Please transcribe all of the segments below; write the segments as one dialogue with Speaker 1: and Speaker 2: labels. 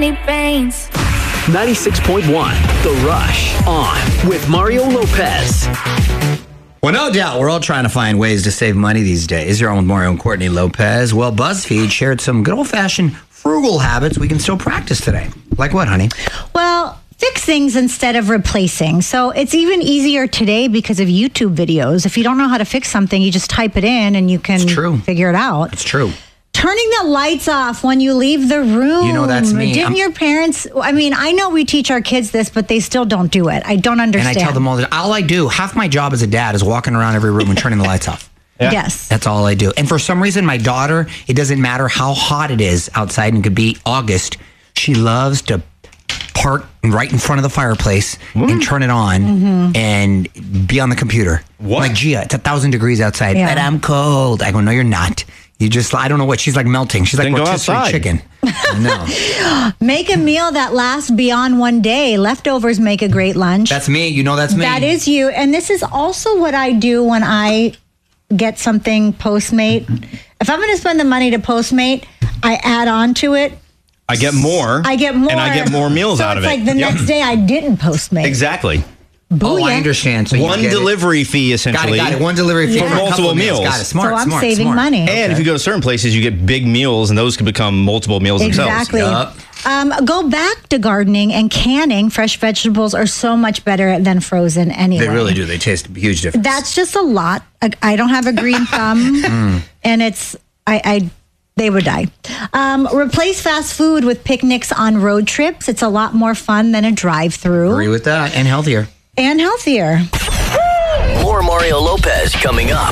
Speaker 1: candy paints.
Speaker 2: 96.1 The Rush on with Mario Lopez.
Speaker 3: Well, no doubt, we're all trying to find ways to save money these days. You're on with Mario and Courtney Lopez. Well, BuzzFeed shared some good old-fashioned frugal habits we can still practice today. Like what, honey?
Speaker 4: Well, fix things instead of replacing. So it's even easier today because of YouTube videos. If you don't know how to fix something, you just type it in and you can figure it out.
Speaker 3: It's true.
Speaker 4: Turning the lights off when you leave the room.
Speaker 3: You know, that's me.
Speaker 4: Didn't your parents, I mean, I know we teach our kids this, but they still don't do it. I don't understand.
Speaker 3: And I tell them all I do, half my job as a dad is walking around every room and turning the lights off.
Speaker 4: Yeah. Yes.
Speaker 3: That's all I do. And for some reason, my daughter, it doesn't matter how hot it is outside, and it could be August, she loves to park right in front of the fireplace and turn it on and be on the computer.
Speaker 5: What?
Speaker 3: Like, Gia, it's 1,000 degrees outside, but I'm cold. I go, no, you're not. You just, I don't know what, she's like melting. She's like rotisserie chicken. I know.
Speaker 4: Make a meal that lasts beyond one day. Leftovers make a great lunch.
Speaker 3: That's me. You know that's me.
Speaker 4: That is you. And this is also what I do when I get something Postmate. If I'm going to spend the money to Postmate, I add on to it.
Speaker 5: I get more.
Speaker 4: And I get more
Speaker 5: meals out of it.
Speaker 4: So it's like the next day I didn't Postmate.
Speaker 5: Exactly.
Speaker 3: Booyah. Oh, I understand. So
Speaker 5: one delivery fee, essentially.
Speaker 3: Got it. One delivery fee
Speaker 5: for multiple meals.
Speaker 3: Got it. Smart,
Speaker 4: so I'm saving money.
Speaker 5: And if you go to certain places, you get big meals, and those can become multiple meals themselves.
Speaker 4: Exactly. Go back to gardening and canning. Fresh vegetables are so much better than frozen anyway.
Speaker 3: They really do. They taste a huge difference.
Speaker 4: That's just a lot. I don't have a green thumb, and it's they would die. Replace fast food with picnics on road trips. It's a lot more fun than a drive-through.
Speaker 3: Agree with that, and healthier.
Speaker 4: And healthier.
Speaker 2: More Mario Lopez coming up.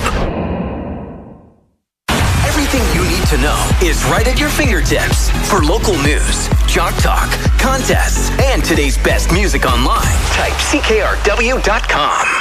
Speaker 2: Everything you need to know is right at your fingertips. For local news, Jock Talk, contests, and today's best music online, type CKRW.com.